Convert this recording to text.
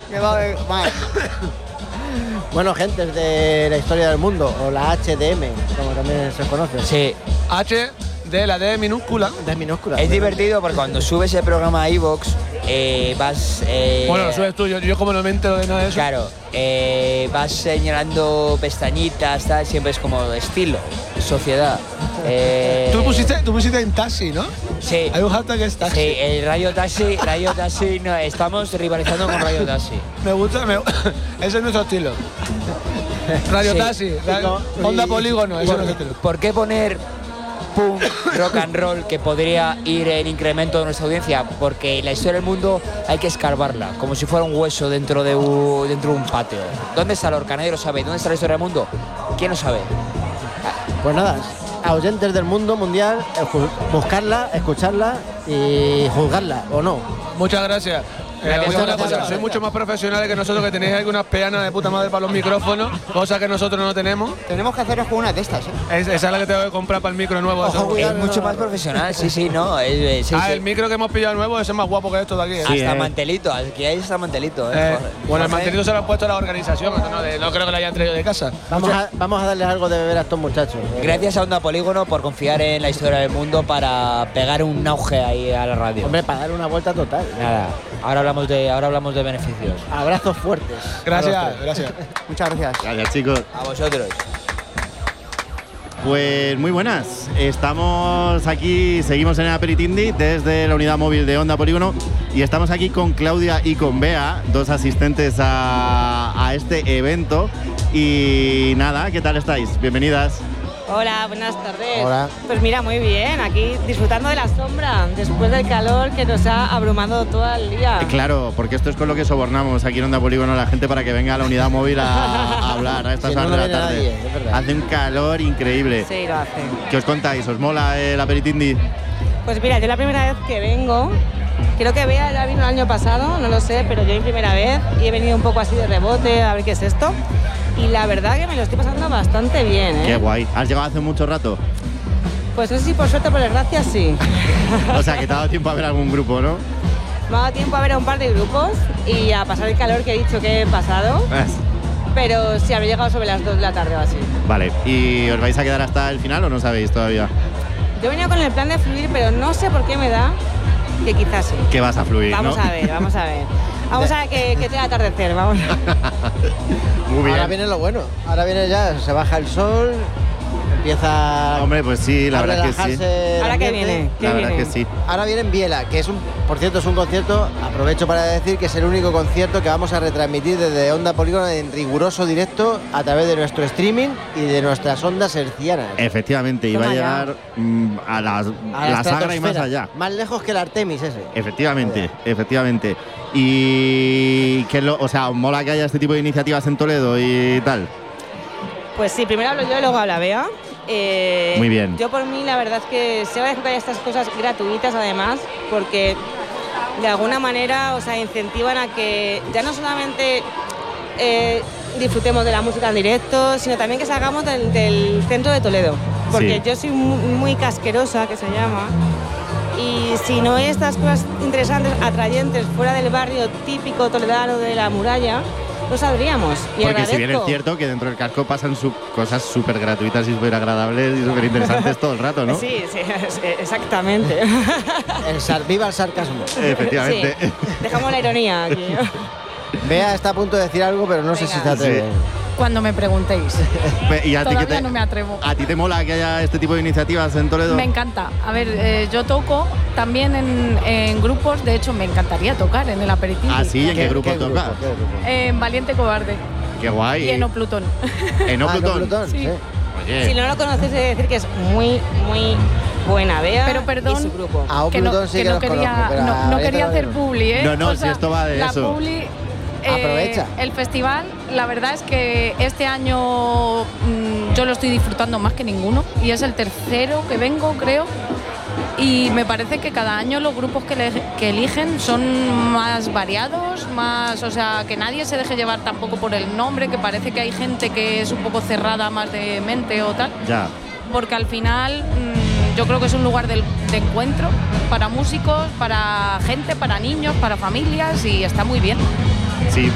Que va a haber más. Bueno, gentes de la historia del mundo, o la HDM, como también se conoce. Sí. H de la D minúscula. De minúscula. Es divertido porque cuando subes el programa a iVoox, vas... Bueno, lo subes tú, yo como no me entero de nada de eso. Claro, vas señalando pestañitas, tal, siempre es como estilo, sociedad. Tú pusiste en taxi, ¿no? Sí. Hay un hashtag que es taxi. Sí, el Rayo Taxi, no, estamos rivalizando con Rayo Taxi. Me gusta, ese es nuestro estilo. Radio Sí. Taxi, Onda Polígono, ese es nuestro estilo. ¿Por qué poner punk, rock and roll, que podría ir en incremento de nuestra audiencia? Porque la historia del mundo hay que escarbarla, como si fuera un hueso dentro de un patio. ¿Dónde está Lorca? Nadie lo sabe. ¿Dónde está la historia del mundo? ¿Quién lo sabe? Pues nada, a oyentes del mundo mundial, buscarla, escucharla y juzgarla, ¿o no? Muchas gracias. Muchas gracias. Sois mucho más profesionales que nosotros, que tenéis algunas peanas de puta madre para los micrófonos, cosas que nosotros no tenemos. Tenemos que haceros con una de estas, ¿eh? Esa es la que tengo que comprar para el micro nuevo. Ojo, eso. cuidado. Es mucho más profesional, sí, no. Sí. El micro que hemos pillado nuevo ese es más guapo que esto de aquí. Hasta mantelito, aquí hay hasta mantelito. Bueno, el mantenimiento se lo ha puesto a la organización, no creo que lo hayan traído de casa. Vamos a darles algo de beber a estos muchachos. Gracias a Onda Polígono por confiar en la historia del mundo para pegar un auge ahí a la radio. Hombre, para dar una vuelta total. Nada, ahora hablamos de beneficios. Abrazos fuertes. Gracias. Muchas gracias. Gracias, chicos. A vosotros. Pues muy buenas. Estamos aquí, seguimos en el Aperitindi desde la unidad móvil de Onda Polígono y estamos aquí con Claudia y con Bea, dos asistentes a este evento. Y nada, ¿qué tal estáis? Bienvenidas. Hola, buenas tardes. Hola. Pues mira, muy bien, aquí disfrutando de la sombra, después del calor que nos ha abrumado todo el día. Claro, porque esto es con lo que sobornamos aquí en Onda Polígono a la gente para que venga a la unidad móvil a hablar a estas Si no, horas no de la viene tarde. nadie, es verdad. Hace un calor increíble. Sí, lo hace. ¿Qué os contáis? ¿Os mola el Aperitindi? Pues mira, yo la primera vez que vengo, creo que Bea ya vino el año pasado, no lo sé, pero yo mi primera vez y he venido un poco así de rebote a ver qué es esto. Y la verdad que me lo estoy pasando bastante bien, ¿eh? Qué guay. ¿Has llegado hace mucho rato? Pues no sé si por suerte o por desgracia sí. O sea, que te ha dado tiempo a ver algún grupo, ¿no? Me ha dado tiempo a ver a un par de grupos y a pasar el calor que he dicho que he pasado, pero sí, habré llegado sobre las 2 de la tarde o así. Vale. ¿Y os vais a quedar hasta el final o no sabéis todavía? Yo he venido con el plan de fluir, pero no sé por qué me da que quizás sí. Que vas a fluir, Vamos ¿no? a ver. Vamos a ver que te atardecer, vamos. Muy bien. Ahora viene lo bueno. Ahora viene ya, se baja el sol, empieza. Hombre, pues sí, la a verdad que sí. relajarse el ¿Ahora qué ambiente. viene? La verdad que sí. Ahora viene en Biela, que es por cierto, es un concierto, aprovecho para decir que es el único concierto que vamos a retransmitir desde Onda Polígono en riguroso directo a través de nuestro streaming y de nuestras ondas hercianas. Efectivamente, iba a Toma ya. llegar a la Sagra y más estratosfera. allá. Más lejos que el Artemis ese. Efectivamente. Y que o sea, ¿os mola que haya este tipo de iniciativas en Toledo y tal? Pues sí, primero hablo yo y luego habla Bea. Muy bien. Yo por mí la verdad es que se va a dejar que haya estas cosas gratuitas además, porque de alguna manera, o sea, incentivan a que ya no solamente disfrutemos de la música en directo, sino también que salgamos del centro de Toledo. Porque Sí. yo soy muy casquerosa, que se llama, y si no hay estas cosas interesantes, atrayentes, fuera del barrio típico toledano de la muralla, no saldríamos. Y Porque si bien es agradezco. cierto que dentro del casco pasan cosas súper gratuitas y súper agradables y súper interesantes todo el rato, ¿no? Sí, exactamente. Viva el sarcasmo. Efectivamente. Sí, dejamos la ironía aquí. Bea está a punto de decir algo, pero no sé Venga. si se atreve. Cuando me preguntéis. ¿Y a ti Todavía no me atrevo. ¿A ti te mola que haya este tipo de iniciativas en Toledo? Me encanta. A ver, yo toco también en grupos. De hecho, me encantaría tocar en el aperitivo. Ah, sí, ¿en qué grupo grupo? tocas? ¿Qué grupo? En Valiente Cobarde. Qué guay. Y en O Plutón. ¿En O Ah, Plutón? Plutón, Sí. sí. Oye. Si no lo conoces, he de decir que es muy buena Bea Pero perdón, y su grupo. A O que no, Plutón sí que que no los quería, conozco, pero no a Valiente quería hacer no. publi, ¿eh? No, si esto va de la eso. Publi, Aprovecha. El festival, la verdad es que este año yo lo estoy disfrutando más que ninguno y es el tercero que vengo, creo. Y me parece que cada año los grupos que eligen son más variados, más, o sea, que nadie se deje llevar tampoco por el nombre, que parece que hay gente que es un poco cerrada más de mente o tal. Ya. Porque al final yo creo que es un lugar de encuentro para músicos, para gente, para niños, para familias y está muy bien. Sí,